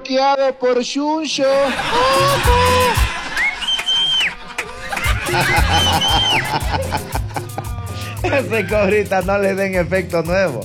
bloqueado por Shuncho. Ese Cobrita, no le den efecto nuevo.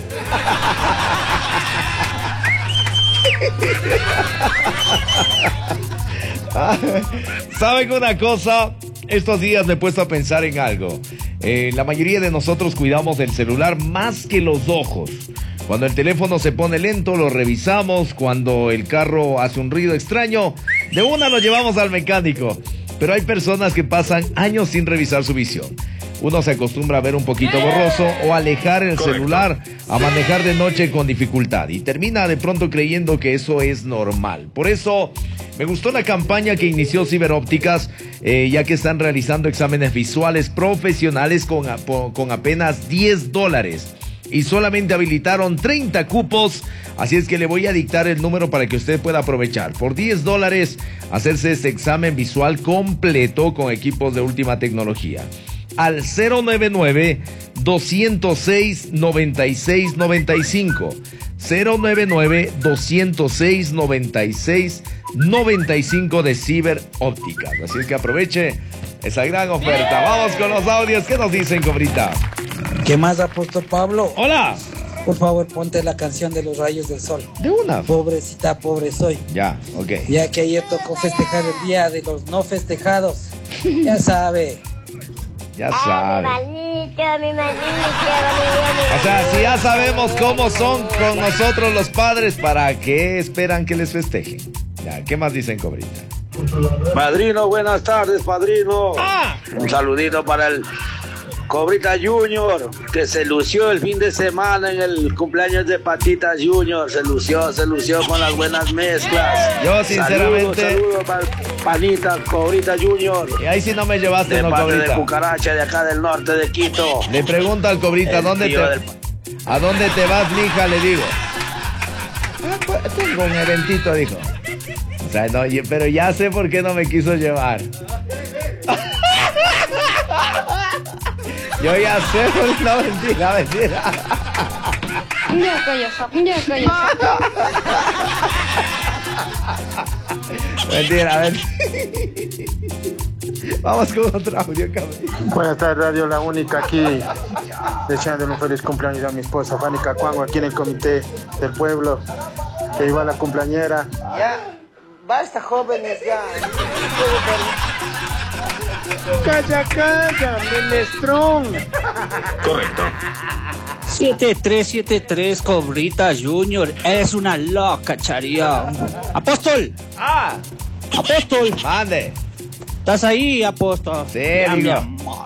¿Saben una cosa? Estos días me he puesto a pensar en algo. La mayoría de nosotros cuidamos del celular más que los ojos. Cuando el teléfono se pone lento, lo revisamos. Cuando el carro hace un ruido extraño, de una lo llevamos al mecánico. Pero hay personas que pasan años sin revisar su visión. Uno se acostumbra a ver un poquito borroso o alejar el celular, a manejar de noche con dificultad y termina de pronto creyendo que eso es normal. Por eso me gustó la campaña que inició Ciberópticas, ya que están realizando exámenes visuales profesionales con apenas $10 y solamente habilitaron 30 cupos. Así es que le voy a dictar el número para que usted pueda aprovechar. Por $10 hacerse este examen visual completo con equipos de última tecnología. Al 099-206-9695. 099-206-9695 de Ciberópticas. Así es que aproveche esa gran oferta. Vamos con los audios. ¿Qué nos dicen, Cobrita? ¿Qué más, apóstol Pablo? Hola. Por favor, ponte la canción de los rayos del sol. De una. Pobrecita, pobre soy. Ya, ok. Ya que ayer tocó festejar el día de los no festejados. Ya sabe. Ya sabe. Mi manito. O sea, si ya sabemos cómo son con nosotros los padres, ¿para qué esperan que les festejen? Ya, ¿qué más dicen, Cobrita? Padrino, buenas tardes, padrino. Un saludito para el Cobrita Junior, que se lució el fin de semana en el cumpleaños de Patitas Junior. Se lució con las buenas mezclas. Yo, sinceramente... Saludo para el panita Cobrita Junior. Y ahí sí no me llevaste, de no, parte Cobrita. de Cucaracha, de acá del norte de Quito. Le pregunto al Cobrita, ¿a dónde te vas, mija? Le digo. Tengo un eventito, dijo. O sea, no, pero ya sé por qué no me quiso llevar. Yo ya sé, no, mentira. Mentira, a ver. Vamos con otro audio, cabrón. Buenas tardes, Radio La Única, aquí deseándole un feliz cumpleaños a mi esposa Fanny Cacuango, aquí en el comité del pueblo, que iba a la cumpleañera. Ya, basta, jóvenes, ya. Calla, menestrón. Correcto. 7373 Cobrita Junior, eres una loca, charión. Apóstol. Apóstol. Mande. ¿Estás ahí, apóstol? Sí, ya, mi digo. amor.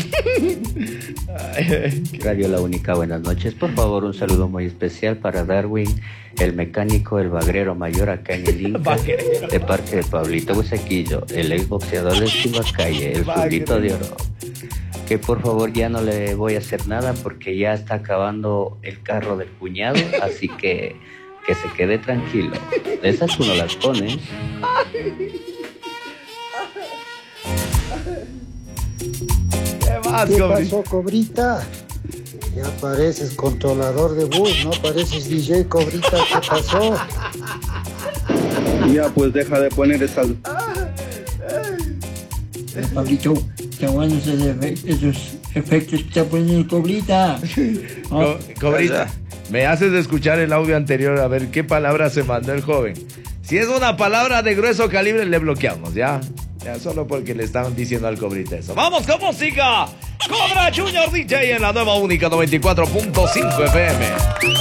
Radio La Única, buenas noches. Por favor, un saludo muy especial para Darwin, el mecánico, el bagrero mayor acá en el Inca, de parte de Pablito Bucequillo, el exboxeador de Chivacalle, el fundito de oro. Que por favor ya no le voy a hacer nada porque ya está acabando el carro del cuñado, así que se quede tranquilo. De esas tú no las pones. ¿Qué pasó, Cobrita? Ya pareces controlador de bus, ¿no? Pareces DJ, Cobrita. ¿Qué pasó? Ya, pues deja de poner esas... Pablito, qué buenos esos efectos que está poniendo Cobrita. ¿No? Cobrita, me haces escuchar el audio anterior a ver qué palabra se mandó el joven. Si es una palabra de grueso calibre, le bloqueamos, ¿ya? Ya, solo porque le estaban diciendo al Cobrita eso. ¡Vamos con música! Cobra Junior DJ en la nueva Única 94.5 FM.